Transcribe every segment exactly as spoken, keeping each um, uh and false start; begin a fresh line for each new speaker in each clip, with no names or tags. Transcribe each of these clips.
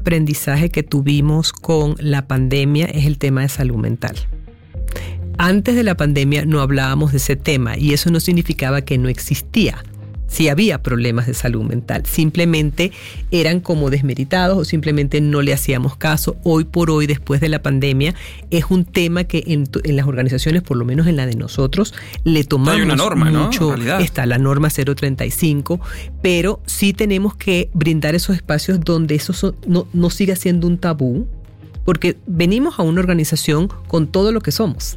aprendizaje que tuvimos con la pandemia es el tema de salud mental. Antes de la pandemia no hablábamos de ese tema y eso no significaba que no existía. Sí había problemas de salud mental, simplemente eran como desmeritados o simplemente no le hacíamos caso. Hoy por hoy, después de la pandemia, es un tema que en, en las organizaciones, por lo menos en la de nosotros, le tomamos
Hay una norma,
mucho.
¿no?
Está la norma cero treinta y cinco, pero sí tenemos que brindar esos espacios donde eso so, no, no siga siendo un tabú, porque venimos a una organización con todo lo que somos.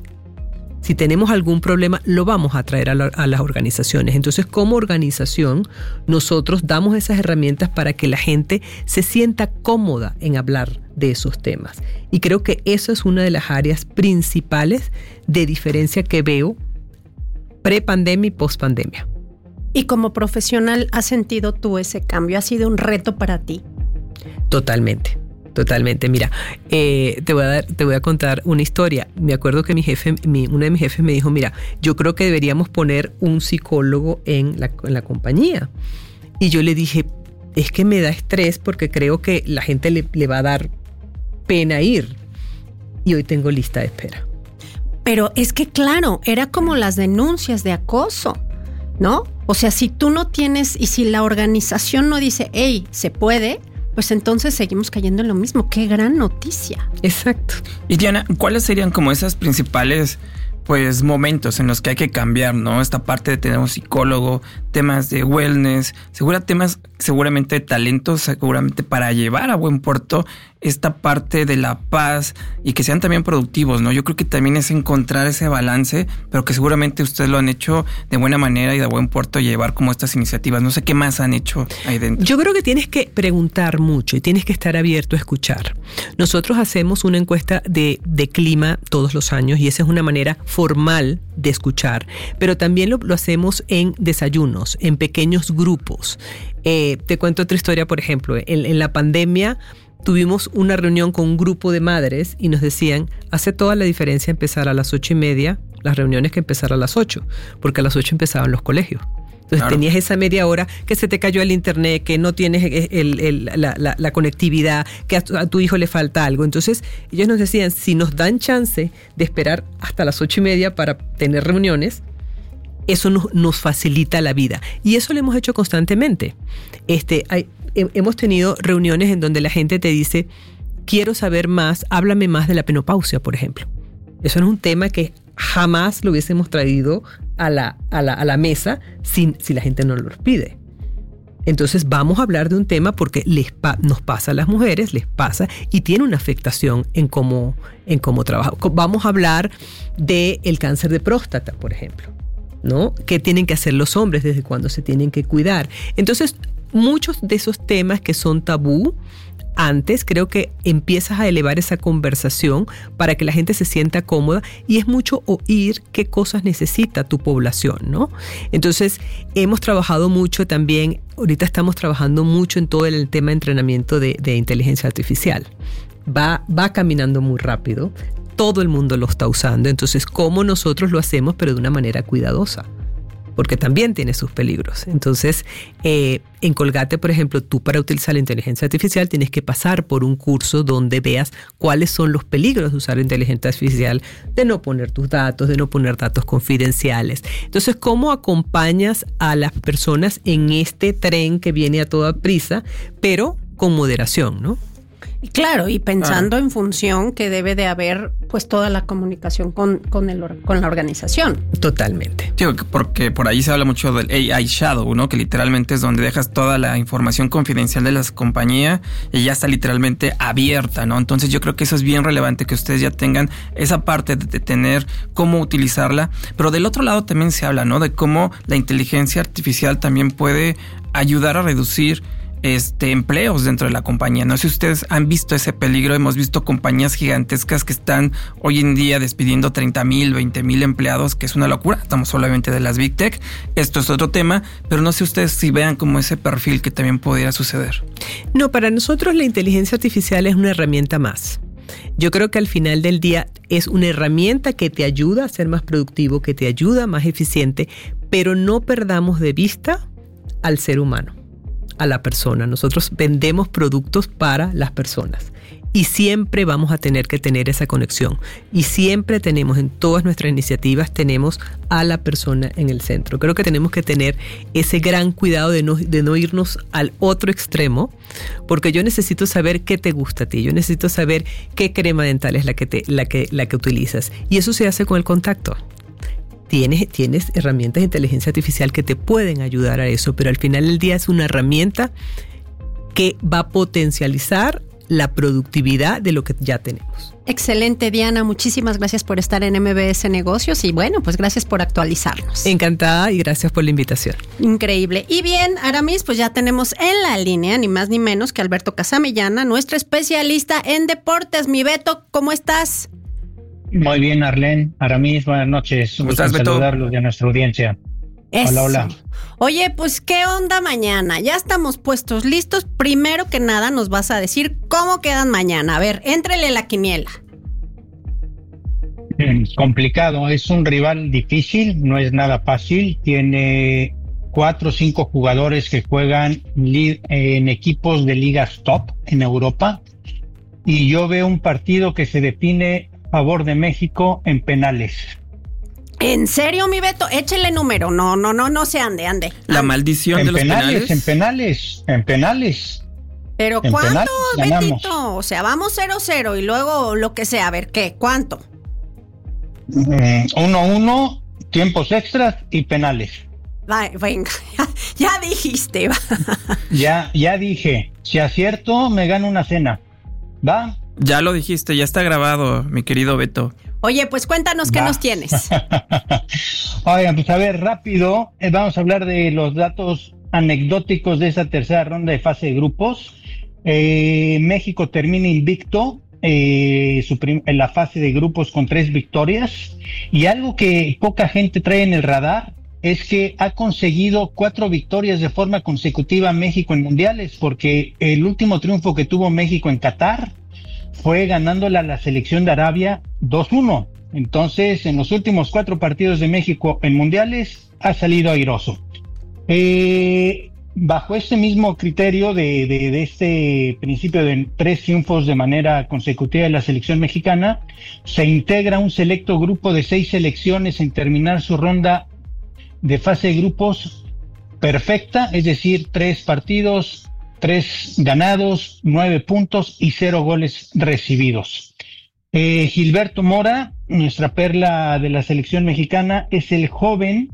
Si tenemos algún problema, lo vamos a traer a, la, a las organizaciones. Entonces, como organización, nosotros damos esas herramientas para que la gente se sienta cómoda en hablar de esos temas. Y creo que eso es una de las áreas principales de diferencia que veo pre-pandemia y post-pandemia.
Y como profesional, ¿has sentido tú ese cambio? ¿Ha sido un reto para ti?
Totalmente. Totalmente. Mira, eh, te voy a dar, te voy a contar una historia. Me acuerdo que mi jefe, mi, uno de mis jefes me dijo, mira, yo creo que deberíamos poner un psicólogo en la, en la compañía. Y yo le dije, es que me da estrés porque creo que la gente le, le va a dar pena ir. Y hoy tengo lista de espera.
Pero es que claro, era como las denuncias de acoso, ¿no? O sea, si tú no tienes y si la organización no dice, hey, se puede, pues entonces seguimos cayendo en lo mismo. ¡Qué gran noticia!
Exacto.
Y Diana, ¿cuáles serían como esas principales pues momentos en los que hay que cambiar, ¿no? Esta parte de tener un psicólogo, temas de wellness, segura temas seguramente de talentos, seguramente para llevar a buen puerto esta parte de la paz y que sean también productivos, ¿no? Yo creo que también es encontrar ese balance, pero que seguramente ustedes lo han hecho de buena manera y de buen puerto llevar como estas iniciativas. No sé qué más han hecho ahí dentro.
Yo creo que tienes que preguntar mucho y tienes que estar abierto a escuchar. Nosotros hacemos una encuesta de, de clima todos los años y esa es una manera formal de escuchar, pero también lo, lo hacemos en desayunos, en pequeños grupos. Eh, te cuento otra historia, por ejemplo, en, en la pandemia tuvimos una reunión con un grupo de madres y nos decían, hace toda la diferencia empezar a las ocho y media, las reuniones que empezar a las ocho, porque a las ocho empezaban los colegios. Entonces claro, tenías esa media hora que se te cayó el internet, que no tienes el, el, la, la, la conectividad, que a tu, a tu hijo le falta algo. Entonces ellos nos decían, si nos dan chance de esperar hasta las ocho y media para tener reuniones, eso nos, nos facilita la vida. Y eso lo hemos hecho constantemente. Este, hay, he, hemos tenido reuniones en donde la gente te dice, quiero saber más, háblame más de la menopausia, por ejemplo. Eso no es un tema que jamás lo hubiésemos traído a la, a la, a la mesa si, si la gente no lo pide. Entonces vamos a hablar de un tema porque les pa- nos pasa a las mujeres, les pasa y tiene una afectación en cómo, en cómo trabaja. Vamos a hablar del cáncer de próstata, por ejemplo, ¿no? ¿Qué tienen que hacer los hombres? ¿Desde cuándo se tienen que cuidar? Entonces, muchos de esos temas que son tabú, antes creo que empiezas a elevar esa conversación para que la gente se sienta cómoda y es mucho oír qué cosas necesita tu población, ¿no? Entonces, hemos trabajado mucho también, ahorita estamos trabajando mucho en todo el tema de entrenamiento de, de inteligencia artificial. Va, va caminando muy rápido. Todo el mundo lo está usando, entonces cómo nosotros lo hacemos, pero de una manera cuidadosa, porque también tiene sus peligros. Entonces, eh, en Colgate, por ejemplo, tú para utilizar la inteligencia artificial tienes que pasar por un curso donde veas cuáles son los peligros de usar la inteligencia artificial, de no poner tus datos, de no poner datos confidenciales. Entonces, ¿cómo acompañas a las personas en este tren que viene a toda prisa, pero con moderación, ¿no?
Claro, y pensando ah. en función que debe de haber pues toda la comunicación con, con, el, con la organización.
Totalmente.
Sí, porque por ahí se habla mucho del A I Shadow, ¿no? Que literalmente es donde dejas toda la información confidencial de las compañías y ya está literalmente abierta, ¿no? Entonces yo creo que eso es bien relevante, que ustedes ya tengan esa parte de, de tener cómo utilizarla. Pero del otro lado también se habla, ¿no? De cómo la inteligencia artificial también puede ayudar a reducir Este, empleos dentro de la compañía. No sé si ustedes han visto ese peligro. Hemos visto compañías gigantescas que están hoy en día despidiendo treinta mil, veinte mil empleados, que es una locura. Estamos solamente de las Big Tech. Esto es otro tema, pero no sé ustedes si vean como ese perfil que también podría suceder.
No, para nosotros la inteligencia artificial es una herramienta más. Yo creo que al final del día es una herramienta que te ayuda a ser más productivo, que te ayuda más eficiente, pero no perdamos de vista al ser humano. a la persona. Nosotros vendemos productos para las personas. Y siempre vamos a tener que tener esa conexión. Y siempre tenemos, en todas nuestras iniciativas, tenemos a la persona en el centro. Creo que tenemos que tener ese gran cuidado de no, de no irnos al otro extremo, porque yo necesito saber qué te gusta a ti. Yo necesito saber qué crema dental es la que, te, la que, la que utilizas. Y eso se hace con el contacto. Tienes, tienes herramientas de inteligencia artificial que te pueden ayudar a eso, pero al final del día es una herramienta que va a potencializar la productividad de lo que ya tenemos.
Excelente, Diana. Muchísimas gracias por estar en M B S Negocios y bueno, pues gracias por actualizarnos.
Encantada y gracias por la invitación.
Increíble. Y bien, Aramis, pues ya tenemos en la línea ni más ni menos que Alberto Casamillana, nuestro especialista en deportes. Mi Beto, ¿cómo estás?
Muy bien, Arlene. Aramis, buenas noches.
¿Cómo
Gusto
estás, Beto?
saludarlos de nuestra audiencia.
Eso.
Hola, hola.
Oye, pues, ¿qué onda mañana? Ya estamos puestos, listos. Primero que nada, nos vas a decir cómo quedan mañana. A ver, éntrele la quiniela.
Complicado, es un rival difícil, no es nada fácil. Tiene cuatro o cinco jugadores que juegan li- en equipos de ligas top en Europa. Y yo veo un partido que se define a favor de México en penales.
¿En serio, mi Beto? Échele número. No, no, no, no se ande, ande.
La
ande.
maldición
En
de los
penales,
penales.
en penales, en penales.
¿Pero
en
cuánto,
penales ganamos.
Betito? O sea, vamos cero cero y luego lo que sea. A ver, ¿qué? ¿Cuánto?
uno uno, tiempos extras y penales.
Va, venga, ya, ya dijiste. Va.
Ya, ya dije, si acierto me gano una cena. ¿Va?
Ya lo dijiste, ya está grabado, mi querido Beto.
Oye, pues cuéntanos qué
Va.
nos tienes.
Oigan, pues a ver, rápido, eh, vamos a hablar de los datos anecdóticos de esa tercera ronda de fase de grupos. Eh, México termina invicto eh, su prim- en la fase de grupos con tres victorias. Y algo que poca gente trae en el radar es que ha conseguido cuatro victorias de forma consecutiva México en mundiales, porque el último triunfo que tuvo México en Qatar fue ganándole a la selección de Arabia dos uno. Entonces, en los últimos cuatro partidos de México en mundiales, ha salido airoso. Eh, bajo este mismo criterio de, de, de este principio de tres triunfos de manera consecutiva de la selección mexicana, se integra un selecto grupo de seis selecciones en terminar su ronda de fase de grupos perfecta, es decir, tres partidos, tres ganados, nueve puntos y cero goles recibidos. Eh, Gilberto Mora, nuestra perla de la selección mexicana, es el joven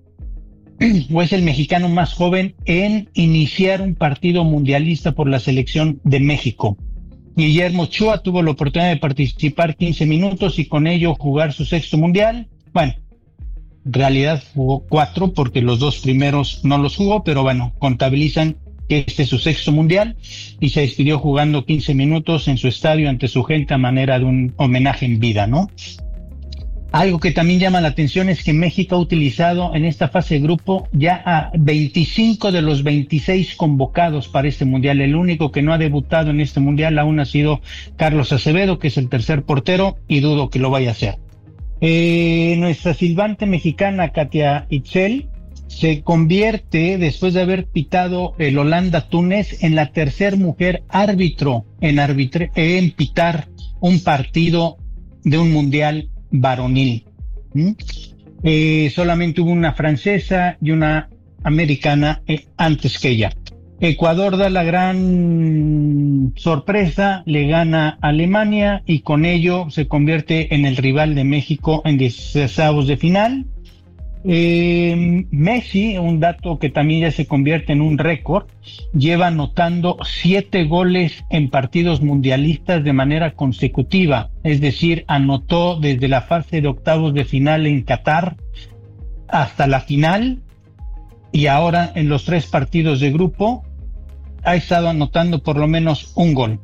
o es el mexicano más joven en iniciar un partido mundialista por la selección de México. Guillermo Ochoa tuvo la oportunidad de participar quince minutos y con ello jugar su sexto mundial. Bueno, en realidad jugó cuatro porque los dos primeros no los jugó, pero bueno, contabilizan que este es su sexto mundial y se despidió jugando quince minutos en su estadio ante su gente a manera de un homenaje en vida, ¿no? Algo que también llama la atención es que México ha utilizado en esta fase de grupo ya a veinticinco de los veintiséis convocados para este mundial. El único que no ha debutado en este mundial aún ha sido Carlos Acevedo, que es el tercer portero, y dudo que lo vaya a hacer. Eh, nuestra silbante mexicana Katia Itzel se convierte, después de haber pitado el Holanda-Túnez, en la tercer mujer árbitro en, arbitre, en pitar un partido de un mundial varonil. ¿Mm? Eh, solamente hubo una francesa y una americana eh, antes que ella. Ecuador da la gran sorpresa, le gana a Alemania y con ello se convierte en el rival de México en dieciseisavos de final. Eh, Messi, un dato que también ya se convierte en un récord, lleva anotando siete goles en partidos mundialistas de manera consecutiva, es decir, anotó desde la fase de octavos de final en Qatar hasta la final y ahora en los tres partidos de grupo ha estado anotando por lo menos un gol.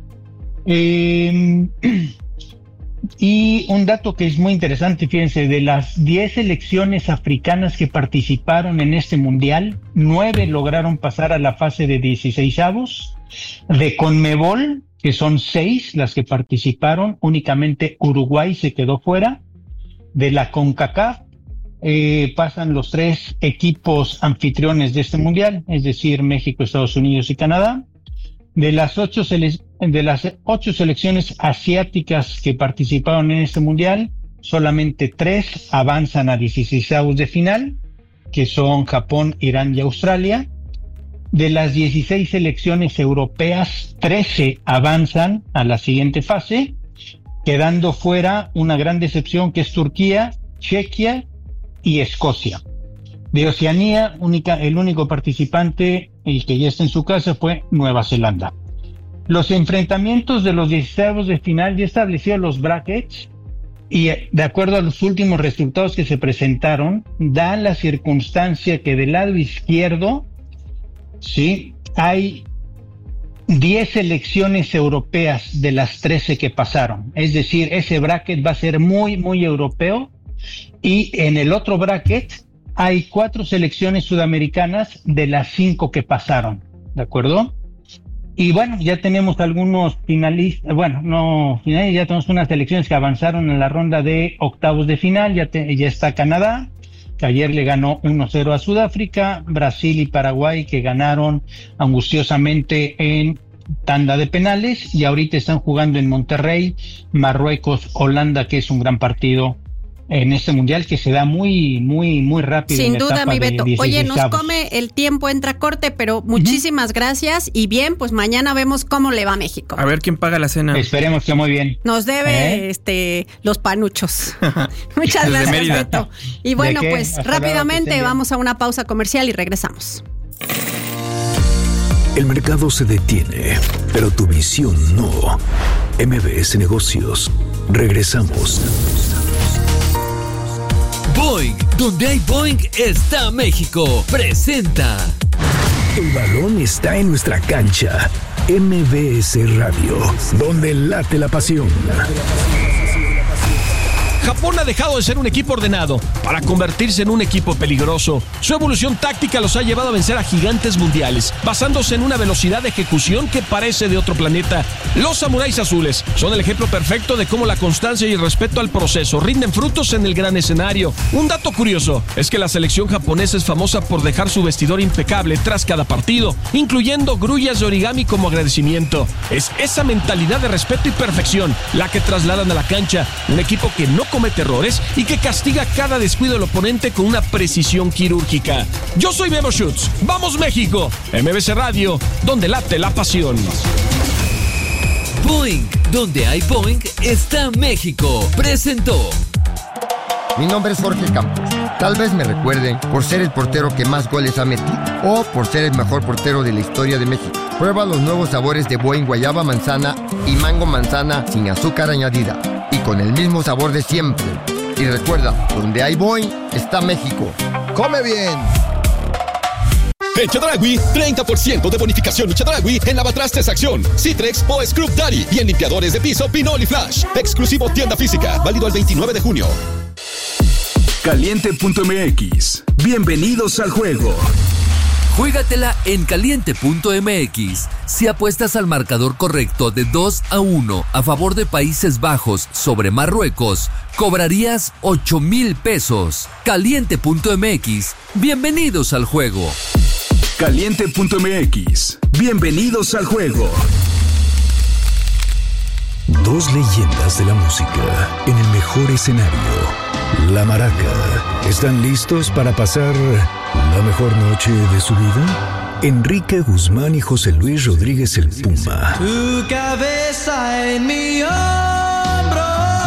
Eh, Y un dato que es muy interesante, fíjense, de las diez selecciones africanas que participaron en este mundial, nueve lograron pasar a la fase de dieciseisavos. De CONMEBOL, que son seis las que participaron, únicamente Uruguay se quedó fuera. De la CONCACAF, eh, pasan los tres equipos anfitriones de este mundial, es decir, México, Estados Unidos y Canadá. De las ocho, sele- de las ocho selecciones asiáticas que participaron en este mundial, solamente tres avanzan a dieciseisavos de final, que son Japón, Irán y Australia. De las dieciséis selecciones europeas, trece avanzan a la siguiente fase, quedando fuera una gran decepción que es Turquía, Chequia y Escocia. De Oceanía, única, el único participante, el que ya está en su casa, fue Nueva Zelanda. Los enfrentamientos de los dieciseisavos de final ya establecieron los brackets y, de acuerdo a los últimos resultados que se presentaron, da la circunstancia que del lado izquierdo, sí, hay diez selecciones europeas de las trece que pasaron. Es decir, ese bracket va a ser muy, muy europeo. Y en el otro bracket hay cuatro selecciones sudamericanas de las cinco que pasaron, ¿de acuerdo? Y bueno, ya tenemos algunos finalistas, bueno, no finalistas, ya tenemos unas selecciones que avanzaron en la ronda de octavos de final. Ya, te, ya está Canadá, que ayer le ganó uno cero a Sudáfrica, Brasil y Paraguay, que ganaron angustiosamente en tanda de penales, y ahorita están jugando en Monterrey, Marruecos, Holanda, que es un gran partido en este mundial que se da muy, muy, muy rápido.
Sin duda, mi Beto. Oye, nos come el tiempo, entra corte, pero muchísimas uh-huh. gracias. Y bien, pues mañana vemos cómo le va a México.
A ver quién paga la cena.
Esperemos que muy bien.
Nos debe ¿Eh? este los panuchos. Muchas gracias, Beto. Y bueno, pues Hasta rápidamente vamos a una pausa comercial y regresamos.
El mercado se detiene, pero tu visión no. M B S Negocios. Regresamos.
Boing, donde hay Boing está México. Presenta.
El balón está en nuestra cancha. M B S Radio, donde late la pasión.
Japón ha dejado de ser un equipo ordenado para convertirse en un equipo peligroso. Su evolución táctica los ha llevado a vencer a gigantes mundiales, basándose en una velocidad de ejecución que parece de otro planeta. Los samuráis azules son el ejemplo perfecto de cómo la constancia y el respeto al proceso rinden frutos en el gran escenario. Un dato curioso es que la selección japonesa es famosa por dejar su vestidor impecable tras cada partido, incluyendo grullas de origami como agradecimiento. Es esa mentalidad de respeto y perfección la que trasladan a la cancha, un equipo que no comete errores y que castiga cada descuido del oponente con una precisión quirúrgica. Yo soy Memo Schutz. ¡Vamos México! M B S Radio, donde late la pasión.
Boing, donde hay Boing está México. Presentó.
Mi nombre es Jorge Campos. Tal vez me recuerden por ser el portero que más goles ha metido o por ser el mejor portero de la historia de México. Prueba los nuevos sabores de Boing guayaba manzana y mango manzana sin azúcar añadida y con el mismo sabor de siempre. Y recuerda, donde hay Boing está México. ¡Come bien!
En Chedraui, treinta por ciento de bonificación y Chedraui en lavatrastes Acción, Citrex o Scrub Daddy y en limpiadores de piso Pinol y Flash. Exclusivo tienda física, válido el veintinueve de junio.
Caliente punto M X. Bienvenidos al juego.
Juégatela en caliente punto M X. Si apuestas al marcador correcto de dos a uno a favor de Países Bajos sobre Marruecos, cobrarías ocho mil pesos. caliente punto M X. Bienvenidos al juego.
Caliente punto M X. Bienvenidos al juego. Dos leyendas de la música en el mejor escenario. La Maraca. ¿Están listos para pasar la mejor noche de su vida? Enrique Guzmán y José Luis Rodríguez el Puma.
Tu cabeza en mi hombro.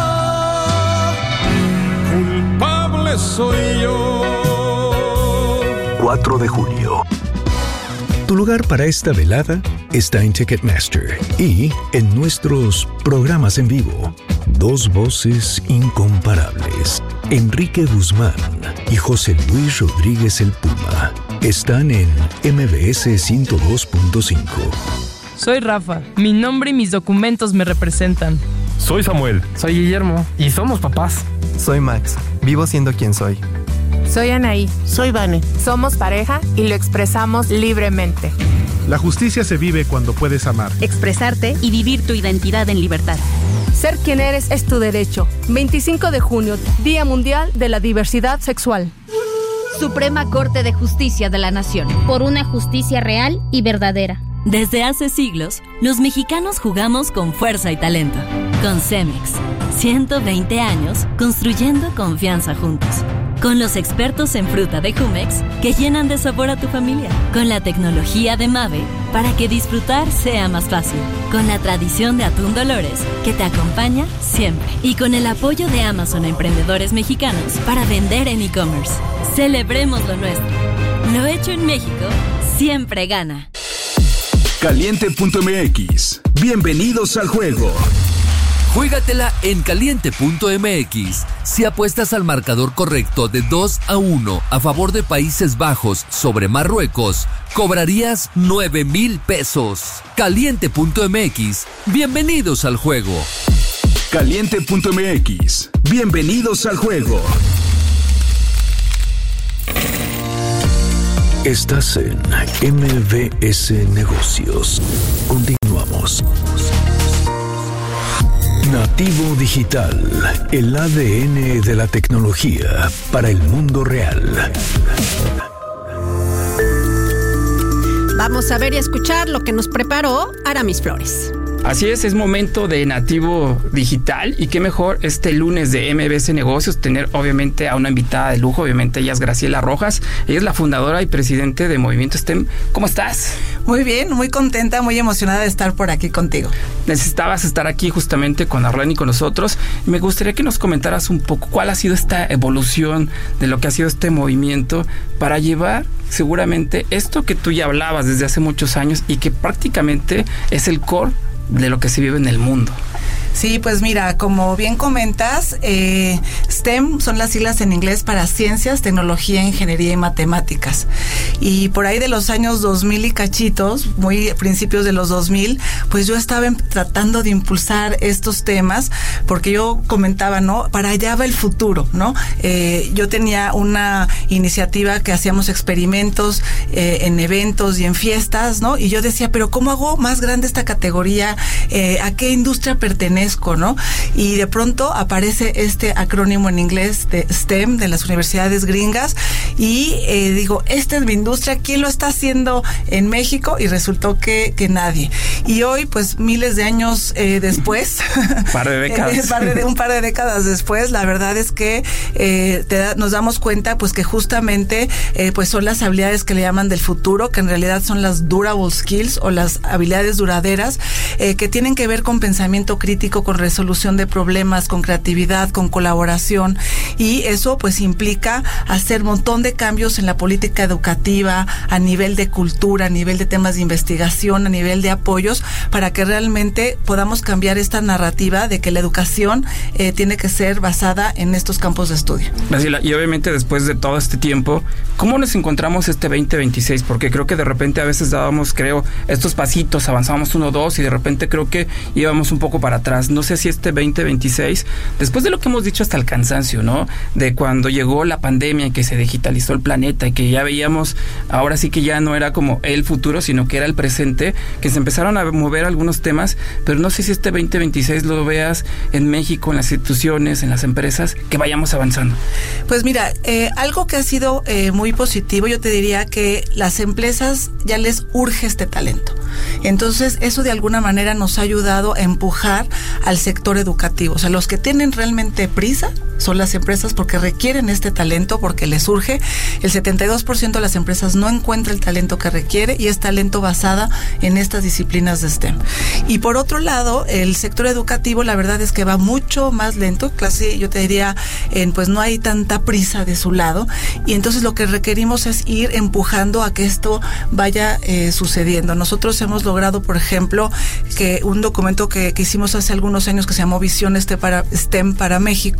Culpable soy yo.
cuatro de julio. Tu lugar para esta velada está en Ticketmaster y en nuestros programas en vivo. Dos voces incomparables. Enrique Guzmán y José Luis Rodríguez el Puma están en M B S ciento dos punto cinco.
Soy Rafa. Mi nombre y mis documentos me representan.
Soy Samuel.
Soy Guillermo.
Y somos papás.
Soy Max. Vivo siendo quien soy.
Soy Anaí.
Soy Vane.
Somos pareja y lo expresamos libremente.
La justicia se vive cuando puedes amar,
expresarte y vivir tu identidad en libertad.
Ser quien eres es tu derecho. veinticinco de junio, Día Mundial de la Diversidad Sexual.
Suprema Corte de Justicia de la Nación. Por una justicia real y verdadera.
Desde hace siglos, los mexicanos jugamos con fuerza y talento. Con Cemex, ciento veinte años construyendo confianza juntos. Con los expertos en fruta de Jumex que llenan de sabor a tu familia. Con la tecnología de Mave para que disfrutar sea más fácil. Con la tradición de Atún Dolores que te acompaña siempre. Y con el apoyo de Amazon a emprendedores mexicanos para vender en e-commerce. Celebremos lo nuestro. Lo hecho en México siempre gana.
Caliente punto m x. Bienvenidos al juego.
Juégatela en caliente punto m x. Si apuestas al marcador correcto de dos a uno a favor de Países Bajos sobre Marruecos, cobrarías nueve mil pesos. Caliente punto m x. Bienvenidos al juego.
Caliente punto m x. Bienvenidos al juego. Estás en M B S Negocios. Continuamos. Nativo Digital, el A D N de la tecnología para el mundo real.
Vamos a ver y escuchar lo que nos preparó Aramis Flores.
Así es, es momento de Nativo Digital y qué mejor este lunes de M B S Negocios tener obviamente a una invitada de lujo, obviamente ella es Graciela Rojas, ella es la fundadora y presidente de Movimiento STEM. ¿Cómo estás?
Muy bien, muy contenta, muy emocionada de estar por aquí contigo.
Necesitabas estar aquí justamente con Arlene y con nosotros. Me gustaría que nos comentaras un poco cuál ha sido esta evolución de lo que ha sido este movimiento para llevar seguramente esto que tú ya hablabas desde hace muchos años y que prácticamente es el core de lo que se vive en el mundo.
Sí, pues mira, como bien comentas, eh, STEM son las siglas en inglés para Ciencias, Tecnología, Ingeniería y Matemáticas. Y por ahí de los años dos mil y cachitos, muy principios de los dos mil, pues yo estaba tratando de impulsar estos temas, porque yo comentaba, ¿no? Para allá va el futuro, ¿no? Eh, yo tenía una iniciativa que hacíamos experimentos eh, en eventos y en fiestas, ¿no? Y yo decía, pero ¿cómo hago más grande esta categoría? Eh, ¿A qué industria pertenezco? ¿No? Y de pronto aparece este acrónimo en inglés de STEM de las universidades gringas y eh, digo, esta es mi industria, ¿quién lo está haciendo en México? Y resultó que, que nadie. Y hoy, pues miles de años eh, después,
par de décadas.
par de, un par de décadas después, la verdad es que eh, te da, nos damos cuenta pues que justamente eh, pues son las habilidades que le llaman del futuro, que en realidad son las durable skills o las habilidades duraderas eh, que tienen que ver con pensamiento crítico, con resolución de problemas, con creatividad, con colaboración, y eso pues implica hacer un montón de cambios en la política educativa, a nivel de cultura, a nivel de temas de investigación, a nivel de apoyos, para que realmente podamos cambiar esta narrativa de que la educación eh, tiene que ser basada en estos campos de estudio.
Graciela, y obviamente después de todo este tiempo, ¿cómo nos encontramos este veinte veintiséis? Porque creo que de repente a veces dábamos, creo, estos pasitos, avanzábamos uno, dos, y de repente creo que íbamos un poco para atrás. No sé si este veinte veintiséis, después de lo que hemos dicho hasta el cansancio, ¿no? De cuando llegó la pandemia y que se digitalizó el planeta y que ya veíamos, ahora sí que ya no era como el futuro, sino que era el presente, que se empezaron a mover algunos temas, pero no sé si este veinte veintiséis lo veas en México, en las instituciones, en las empresas, que vayamos avanzando.
Pues mira, eh, algo que ha sido eh, muy positivo, yo te diría que las empresas ya les urge este talento. Entonces, eso de alguna manera nos ha ayudado a empujar al sector educativo. O sea, los que tienen realmente prisa son las empresas porque requieren este talento, porque les surge. El setenta y dos por ciento de las empresas no encuentra el talento que requiere y es talento basada en estas disciplinas de STEM. Y por otro lado, el sector educativo, la verdad es que va mucho más lento. Casi yo te diría, en, pues no hay tanta prisa de su lado. Y entonces lo que requerimos es ir empujando a que esto vaya eh, sucediendo. Nosotros hemos logrado, por ejemplo, que un documento que, que hicimos hace algunos años que se llamó Visión STEM para, STEM para México,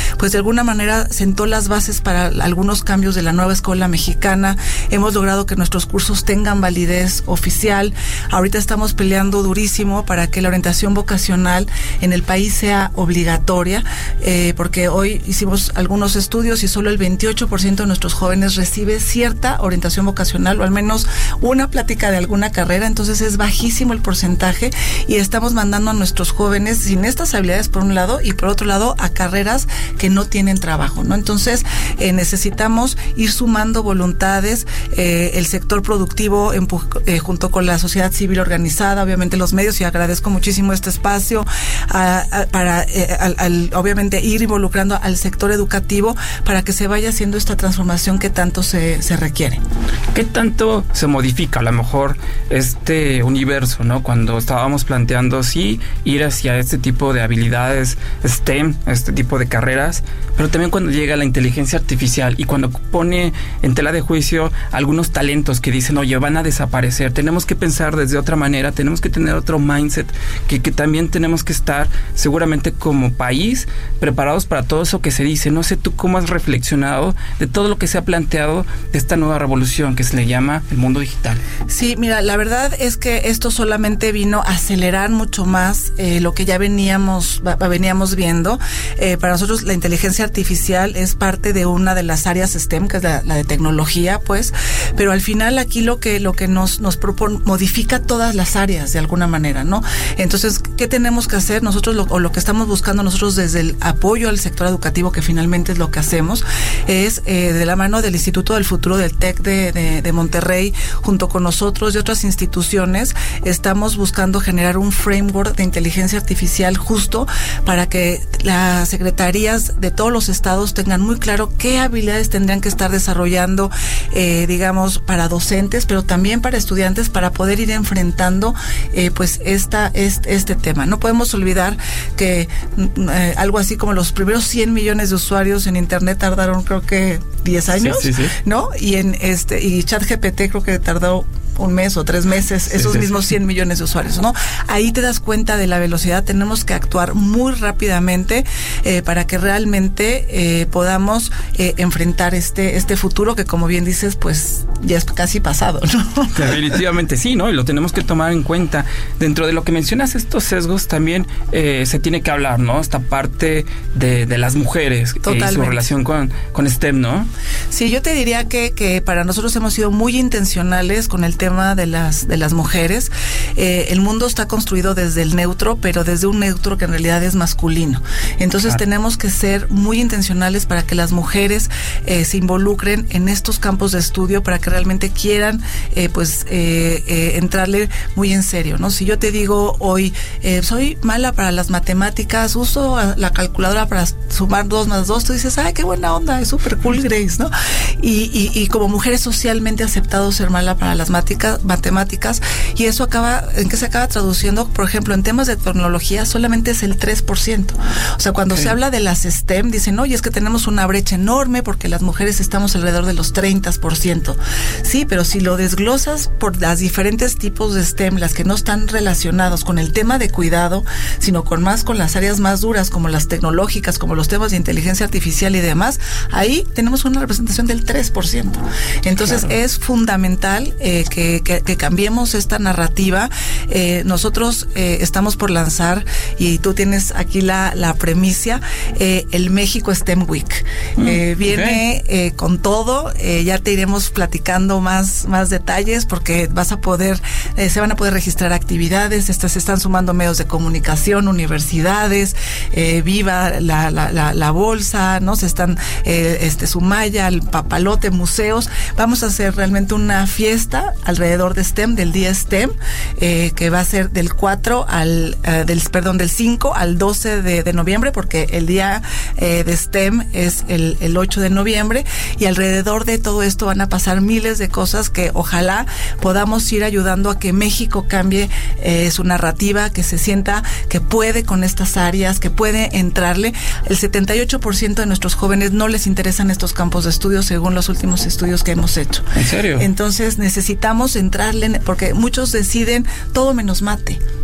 pues de alguna manera sentó las bases para algunos cambios de la nueva escuela mexicana. Hemos logrado que nuestros cursos tengan validez oficial. Ahorita estamos peleando durísimo para que la orientación vocacional en el país sea obligatoria, eh, porque hoy hicimos algunos estudios y solo el veintiocho por ciento de nuestros jóvenes recibe cierta orientación vocacional o al menos una plática de alguna carrera, entonces es bajísimo el porcentaje y estamos mandando a nuestros jóvenes sin estas habilidades por un lado y por otro lado a carreras que no tienen trabajo, ¿no? Entonces eh, necesitamos ir sumando voluntades, eh, el sector productivo empu- eh, junto con la sociedad civil organizada, obviamente los medios, y agradezco muchísimo este espacio a, a, para eh, al, al, obviamente ir involucrando al sector educativo para que se vaya haciendo esta transformación que tanto se, se requiere.
¿Qué tanto se modifica a lo mejor este universo, ¿no? Cuando estábamos planteando sí ir hacia este tipo de habilidades STEM, este tipo de carreras, pero también cuando llega la inteligencia artificial y cuando pone en tela de juicio algunos talentos que dicen, oye, van a desaparecer, tenemos que pensar desde otra manera, tenemos que tener otro mindset, que, que también tenemos que estar seguramente como país preparados para todo eso que se dice. No sé tú cómo has reflexionado de todo lo que se ha planteado de esta nueva revolución que se le llama el mundo digital.
Sí, mira, la verdad es que esto solamente vino a acelerar mucho más eh, lo que ya veníamos veníamos viendo. Eh, para nosotros la inteligencia artificial es parte de una de las áreas STEM, que es la, la de tecnología, pues, pero al final aquí lo que lo que nos nos propone modifica todas las áreas de alguna manera, ¿no? Entonces, ¿qué tenemos que hacer nosotros lo, o lo que estamos buscando nosotros desde el apoyo al sector educativo, que finalmente es lo que hacemos, es eh, de la mano del Instituto del Futuro del TEC de, de, de Monterrey, junto con nosotros y otras instituciones, estamos buscando generar un framework de inteligencia artificial justo para que las secretarías de todos los estados tengan muy claro qué habilidades tendrían que estar desarrollando, eh, digamos, para docentes, pero también para estudiantes, para poder ir enfrentando eh, pues esta este, este tema. No podemos olvidar que eh, algo así como los primeros cien millones de usuarios en internet tardaron creo que diez años, sí, sí, sí. ¿no? Y en este y ChatGPT creo que tardó un mes o tres meses, sí, esos sí, mismos cien millones de usuarios, ¿no? Ahí te das cuenta de la velocidad, tenemos que actuar muy rápidamente eh, para que realmente eh, podamos eh, enfrentar este este futuro que, como bien dices, pues ya es casi pasado, ¿no?
Definitivamente sí, ¿no? Y lo tenemos que tomar en cuenta. Dentro de lo que mencionas, estos sesgos también eh, se tiene que hablar, ¿no? Esta parte de, de las mujeres eh, y su relación con, con STEM, ¿no?
Sí, yo te diría que, que para nosotros hemos sido muy intencionales con el tema de las de las mujeres. Eh, el mundo está construido desde el neutro, pero desde un neutro que en realidad es masculino. Entonces, claro, tenemos que ser muy intencionales para que las mujeres eh, se involucren en estos campos de estudio, para que realmente quieran eh, pues eh, eh, entrarle muy en serio, ¿no? Si yo te digo hoy, eh, soy mala para las matemáticas, uso la calculadora para sumar dos más dos, tú dices, ay, qué buena onda, es súper cool, Grace, ¿no? Y, y, y como mujer es socialmente aceptado ser mala para las matemáticas, matemáticas, y eso acaba, ¿en qué se acaba traduciendo? Por ejemplo, en temas de tecnología solamente es el tres por ciento. O sea, cuando okay. se habla de las STEM, dicen, oye, es que tenemos una brecha enorme porque las mujeres estamos alrededor de los treinta por ciento. Sí, pero si lo desglosas por las diferentes tipos de STEM, las que no están relacionados con el tema de cuidado, sino con más con las áreas más duras, como las tecnológicas, como los temas de inteligencia artificial y demás, ahí tenemos una representación del tres por ciento. Entonces, claro, es fundamental eh, que Que, que cambiemos esta narrativa. Eh, nosotros eh, estamos por lanzar, y tú tienes aquí la, la premisa, eh, el México STEM Week. Mm, eh, viene okay. eh, con todo, eh, ya te iremos platicando más, más detalles, porque vas a poder, eh, se van a poder registrar actividades, estas, se están sumando medios de comunicación, universidades, eh, viva la, la, la, la bolsa, ¿no? Se están, eh, este, Sumaya, el Papalote, museos. Vamos a hacer realmente una fiesta alrededor de STEM, del día STEM, eh, que va a ser del cuatro al, uh, del, perdón, del cinco al doce de, de noviembre, porque el día eh, de STEM es el, el ocho de noviembre, y alrededor de todo esto van a pasar miles de cosas que ojalá podamos ir ayudando a que México cambie eh, su narrativa, que se sienta que puede con estas áreas, que puede entrarle. El setenta y ocho por ciento de nuestros jóvenes no les interesan estos campos de estudio, según los últimos estudios que hemos hecho.
¿En serio?
Entonces necesitamos entrarle, porque muchos deciden todo menos mate.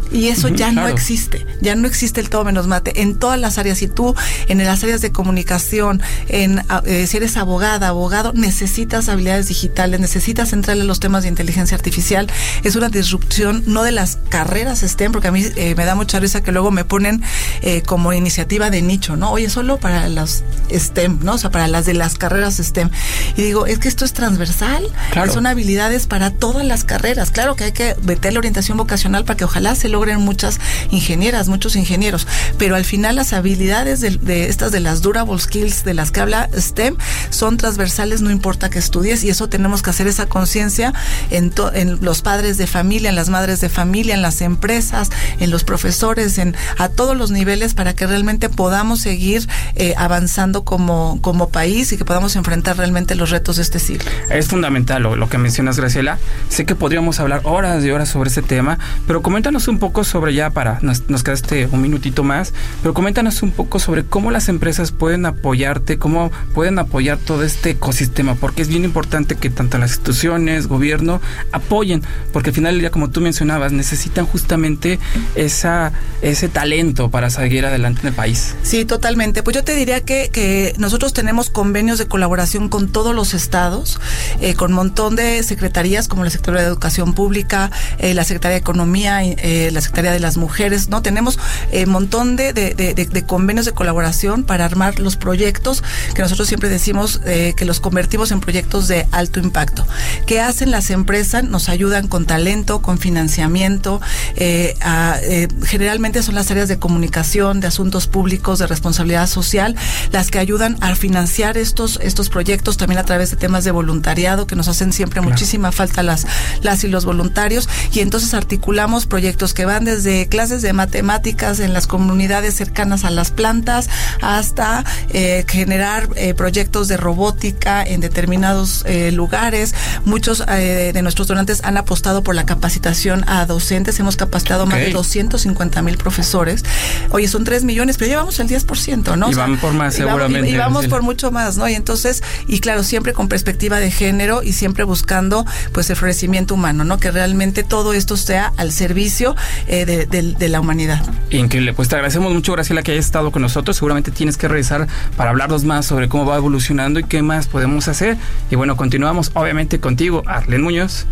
Y eso uh-huh, ya claro. no existe, ya no existe el todo menos mate en todas las áreas. Si tú en las áreas de comunicación, en eh, si eres abogada, abogado, necesitas habilidades digitales, necesitas entrarle a los temas de inteligencia artificial. Es una disrupción no de las carreras STEM, porque a mí eh, me da mucha risa que luego me ponen eh, como iniciativa de nicho, ¿no? Oye, solo para las STEM, ¿no? O sea, para las de las carreras STEM. Y digo, es que esto es transversal, claro. son habilidades para todas las carreras. Claro que hay que meter la orientación vocacional para que ojalá se logren muchas ingenieras, muchos ingenieros, pero al final las habilidades de, de estas de las durable skills de las que habla STEM son transversales, no importa que estudies, y eso tenemos que hacer esa conciencia en, to, en los padres de familia, en las madres de familia, en las empresas, en los profesores, en a todos los niveles, para que realmente podamos seguir eh, avanzando como, como país y que podamos enfrentar realmente los retos de este siglo.
Es fundamental lo, lo que mencionas, Graciela. Sé que podríamos hablar horas y horas sobre este tema, pero coméntanos un poco sobre, ya para, nos, nos quedaste un minutito más, pero coméntanos un poco sobre cómo las empresas pueden apoyarte, cómo pueden apoyar todo este ecosistema, porque es bien importante que tanto las instituciones, gobierno, apoyen, porque al final del día, como tú mencionabas, necesitan justamente esa, ese talento para seguir adelante en el país.
Sí, totalmente. Pues yo te diría que, que nosotros tenemos convenios de colaboración con todos los estados, eh, con un montón de secretarías como la Secretaría de Educación Pública, eh, la Secretaría de Economía, eh, la Secretaría de las Mujeres, ¿no? Tenemos un eh, montón de, de, de, de, de convenios de colaboración para armar los proyectos que nosotros siempre decimos eh, que los convertimos en proyectos de alto impacto. ¿Qué hacen las empresas? Nos ayudan con talento, con financiamiento, eh, a, eh, generalmente son las áreas de comunicación, de asuntos públicos, de responsabilidad social, las que ayudan a financiar estos, estos proyectos, también a través de temas de voluntariado, que nos hacen siempre claro. muchísima falta las, las y los voluntarios, y entonces articulamos proyectos que van desde clases de matemáticas en las comunidades cercanas a las plantas, hasta eh, generar eh, proyectos de robótica en determinados eh, lugares. Muchos eh, de nuestros donantes han apostado por la capacitación a docentes, hemos capacitado okay. más de doscientos cincuenta mil profesores. Oye, son tres millones, pero llevamos el diez por ciento, ¿no?
Y o sea, vamos por más, y seguramente.
Vamos, y, y vamos sí. por mucho más, ¿no? Y entonces, y claro, siempre con perspectiva de género y siempre buscando, pues, el florecimiento humano, ¿no? Que realmente todo esto sea al servicio eh, de, de, de la humanidad.
Increíble. Pues te agradecemos mucho, Graciela, que hayas estado con nosotros. Seguramente tienes que regresar para hablarnos más sobre cómo va evolucionando y qué más podemos hacer. Y bueno, continuamos obviamente contigo, Arlene Muñoz.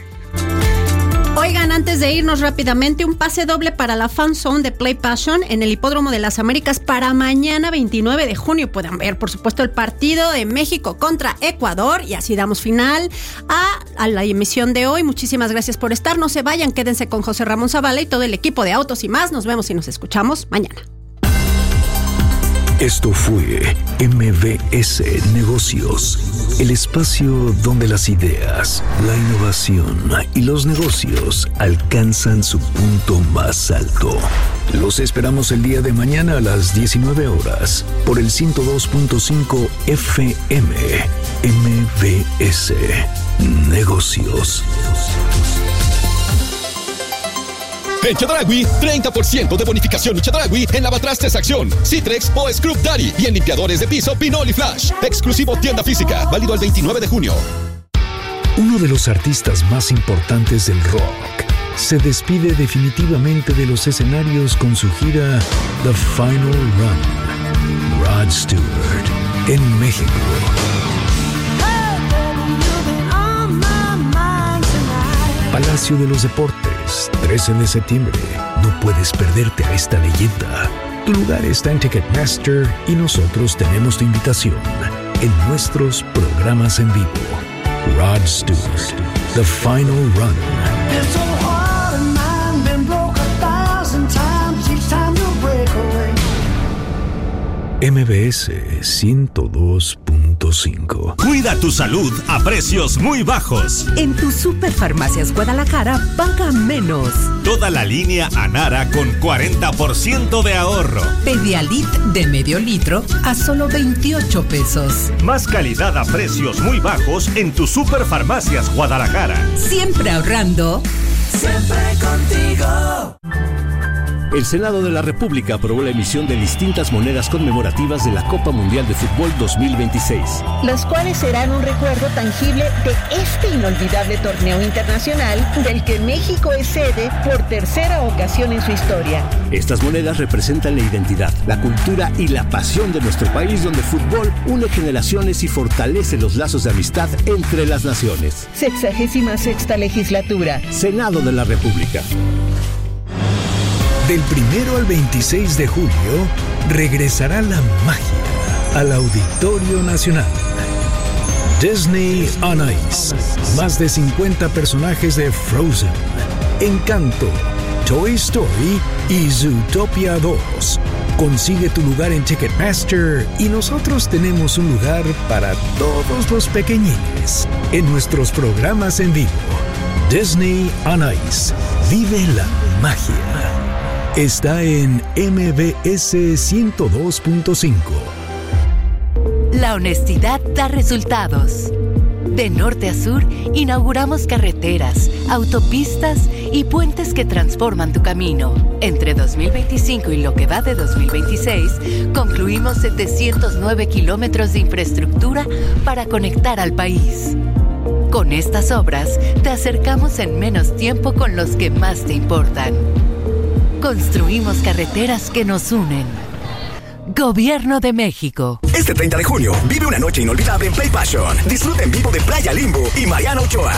Oigan, antes de irnos rápidamente, un pase doble para la Fan Zone de Play Passion en el Hipódromo de las Américas para mañana veintinueve de junio. Pueden ver, por supuesto, el partido de México contra Ecuador, y así damos final a, a la emisión de hoy. Muchísimas gracias por estar. No se vayan, quédense con José Ramón Zavala y todo el equipo de Autos y Más. Nos vemos y nos escuchamos mañana.
Esto fue M V S Negocios, el espacio donde las ideas, la innovación y los negocios alcanzan su punto más alto. Los esperamos el día de mañana a las diecinueve horas por el ciento dos punto cinco F M. M V S Negocios.
En Chedraui, treinta por ciento de bonificación y Chedraui en lavatrastes Acción, Citrex o Scrub Daddy, y en limpiadores de piso Pinol y Flash. Exclusivo tienda física, válido el veintinueve de junio.
Uno de los artistas más importantes del rock se despide definitivamente de los escenarios con su gira The Final Run. Rod Stewart, en México. Palacio de los Deportes, trece de septiembre. No puedes perderte a esta leyenda. Tu lugar está en Ticketmaster y nosotros tenemos tu invitación en nuestros programas en vivo. Rod Stewart, The Final Run. M V S ciento dos punto cinco.
Cuida tu salud a precios muy bajos.
En tu Superfarmacias Guadalajara paga menos.
Toda la línea Anara con cuarenta por ciento de ahorro.
Pedialit de medio litro a solo veintiocho pesos.
Más calidad a precios muy bajos en tu Superfarmacias Guadalajara.
Siempre ahorrando.
Siempre contigo.
El Senado de la República aprobó la emisión de distintas monedas conmemorativas de la Copa Mundial de Fútbol dos mil veintiséis.
Las cuales serán un recuerdo tangible de este inolvidable torneo internacional del que México es sede por tercera ocasión en su historia.
Estas monedas representan la identidad, la cultura y la pasión de nuestro país, donde el fútbol une generaciones y fortalece los lazos de amistad entre las naciones.
Sexagésima sexta legislatura.
Senado de la República.
Del primero al veintiséis de julio, regresará la magia al Auditorio Nacional. Disney on Ice. Más de cincuenta personajes de Frozen, Encanto, Toy Story y Zootopia dos. Consigue tu lugar en Ticketmaster y nosotros tenemos un lugar para todos los pequeñines en nuestros programas en vivo. Disney on Ice. Vive la magia. Está en M B S ciento dos punto cinco.
La honestidad da resultados. De norte a sur, inauguramos carreteras, autopistas y puentes que transforman tu camino. Entre dos mil veinticinco y lo que va de dos mil veintiséis, concluimos setecientos nueve kilómetros de infraestructura para conectar al país. Con estas obras, te acercamos en menos tiempo con los que más te importan. Construimos carreteras que nos unen. Gobierno de México.
Este treinta de junio, vive una noche inolvidable en Play Passion. Disfruta en vivo de Playa Limbo y Mariana Ochoa.